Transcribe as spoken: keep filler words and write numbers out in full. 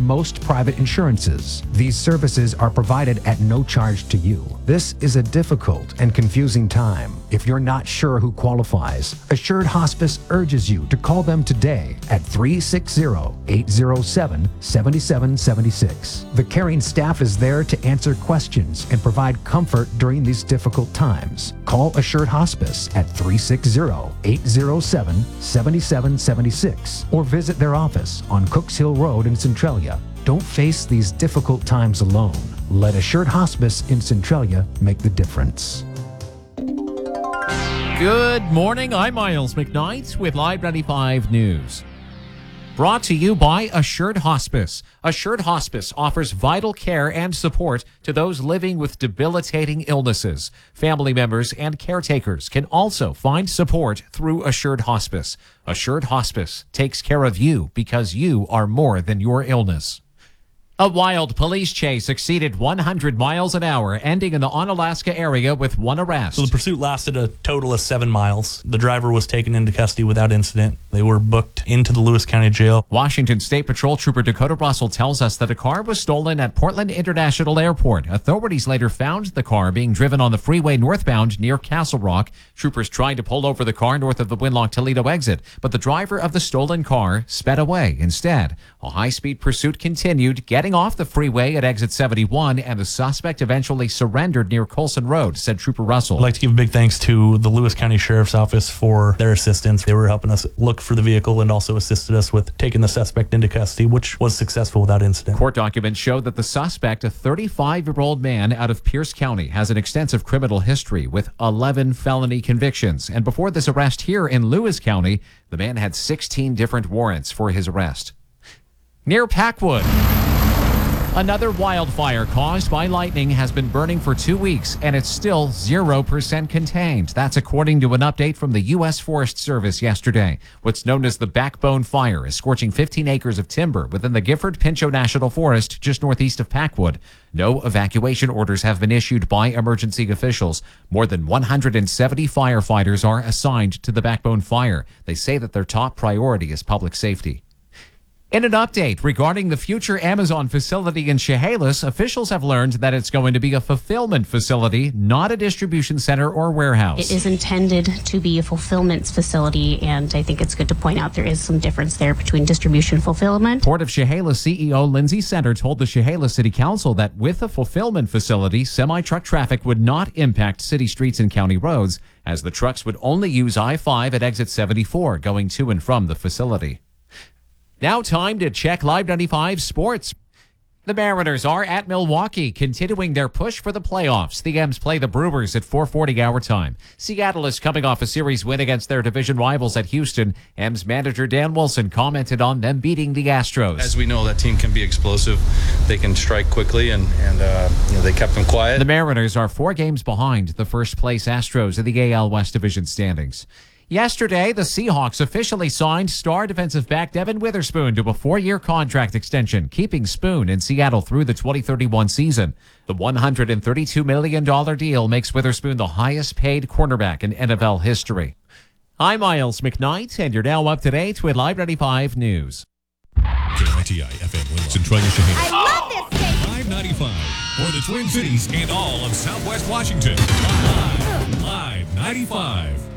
than most private insurances. These services are provided at no charge to you. This is a difficult and confusing time. If you're not sure who qualifies, Assured Hospice urges you to call them today at three six zero, eight zero seven, seven seven seven six. The caring staff is there to answer questions and provide comfort during these difficult times. Call Assured Hospice at three six zero, eight zero seven, seven seven seven six or visit their office on Cooks Hill Road in Centralia. Don't face these difficult times alone. Let Assured Hospice in Centralia make the difference. Good morning. I'm Miles McKnight with Live ninety-five News. Brought to you by Assured Hospice. Assured Hospice offers vital care and support to those living with debilitating illnesses. Family members and caretakers can also find support through Assured Hospice. Assured Hospice takes care of you because you are more than your illness. A wild police chase exceeded one hundred miles an hour, ending in the Onalaska area with one arrest. So the pursuit lasted a total of seven miles. The driver was taken into custody without incident. They were booked into the Lewis County Jail. Washington State Patrol Trooper Dakota Russell tells us that a car was stolen at Portland International Airport. Authorities later found the car being driven on the freeway northbound near Castle Rock. Troopers tried to pull over the car north of the Winlock-Toledo exit, but the driver of the stolen car sped away instead. A high-speed pursuit continued, getting off the freeway at exit seventy-one, and the suspect eventually surrendered near Colson Road, said Trooper Russell. I'd like to give a big thanks to the Lewis County Sheriff's Office for their assistance. They were helping us look for the vehicle and also assisted us with taking the suspect into custody, which was successful without incident. Court documents show that the suspect, a thirty-five-year-old man out of Pierce County, has an extensive criminal history with eleven felony convictions. And before this arrest here in Lewis County, the man had sixteen different warrants for his arrest. Near Packwood, another wildfire caused by lightning has been burning for two weeks, and it's still zero percent contained. That's according to an update from the U S Forest Service yesterday. What's known as the Backbone Fire is scorching fifteen acres of timber within the Gifford-Pinchot National Forest just northeast of Packwood. No evacuation orders have been issued by emergency officials. More than one hundred seventy firefighters are assigned to the Backbone Fire. They say that their top priority is public safety. In an update regarding the future Amazon facility in Chehalis, officials have learned that it's going to be a fulfillment facility, not a distribution center or warehouse. It is intended to be a fulfillment facility, and I think it's good to point out there is some difference there between distribution and fulfillment. Port of Chehalis C E O Lindsay Center told the Chehalis City Council that with a fulfillment facility, semi-truck traffic would not impact city streets and county roads, as the trucks would only use I five at exit seventy-four going to and from the facility. Now time to check Live ninety-five Sports. The Mariners are at Milwaukee, continuing their push for the playoffs. The M's play the Brewers at four forty hour time. Seattle is coming off a series win against their division rivals at Houston. M's manager Dan Wilson commented on them beating the Astros. As we know, that team can be explosive. They can strike quickly, and, and uh, you know, they kept them quiet. The Mariners are four games behind the first-place Astros in the A L West Division standings. Yesterday, the Seahawks officially signed star defensive back Devin Witherspoon to a four-year contract extension, keeping Spoon in Seattle through the twenty thirty-one season. The one hundred thirty-two million dollars deal makes Witherspoon the highest-paid cornerback in N F L history. I'm Miles McKnight, and you're now up to date with Live ninety-five News. K I T I F M Willow, Centralia, Chehalis. I love this station. Live ninety-five for the Twin Cities and all of Southwest Washington. Live, Live ninety-five.